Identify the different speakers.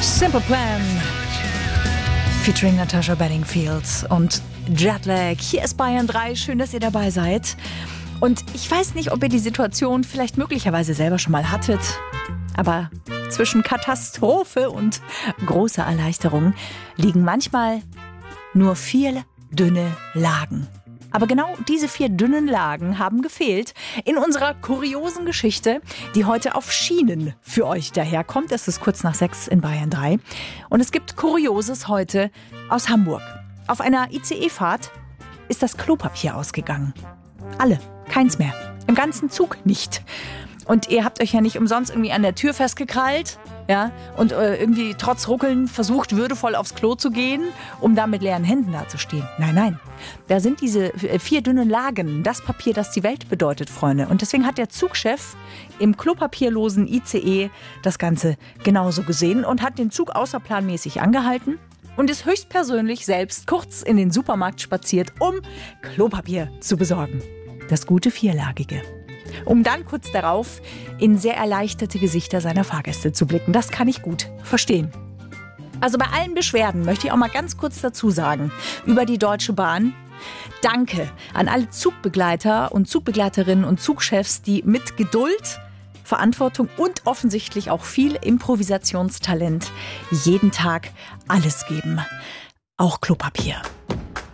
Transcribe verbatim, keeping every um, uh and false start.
Speaker 1: Simple Plan featuring Natasha Bedingfield und Jetlag. Hier ist Bayern drei. Schön, dass ihr dabei seid. Und ich weiß nicht, ob ihr die Situation vielleicht möglicherweise selber schon mal hattet. Aber zwischen Katastrophe und großer Erleichterung liegen manchmal nur vier dünne Lagen. Aber genau diese vier dünnen Lagen haben gefehlt in unserer kuriosen Geschichte, die heute auf Schienen für euch daherkommt. Es ist kurz nach sechs in Bayern drei. Und es gibt Kurioses heute aus Hamburg. Auf einer I C E-Fahrt ist das Klopapier ausgegangen. Alle, keins mehr. Im ganzen Zug nicht. Und ihr habt euch ja nicht umsonst irgendwie an der Tür festgekrallt, ja, und äh, irgendwie trotz Ruckeln versucht, würdevoll aufs Klo zu gehen, um da mit leeren Händen dazustehen. Nein, nein. Da sind diese vier dünnen Lagen, das Papier, das die Welt bedeutet, Freunde. Und deswegen hat der Zugchef im klopapierlosen I C E das Ganze genauso gesehen und hat den Zug außerplanmäßig angehalten und ist höchstpersönlich selbst kurz in den Supermarkt spaziert, um Klopapier zu besorgen. Das gute vierlagige. Um dann kurz darauf in sehr erleichterte Gesichter seiner Fahrgäste zu blicken. Das kann ich gut verstehen. Also bei allen Beschwerden möchte ich auch mal ganz kurz dazu sagen, über die Deutsche Bahn. Danke an alle Zugbegleiter und Zugbegleiterinnen und Zugchefs, die mit Geduld, Verantwortung und offensichtlich auch viel Improvisationstalent jeden Tag alles geben. Auch Klopapier.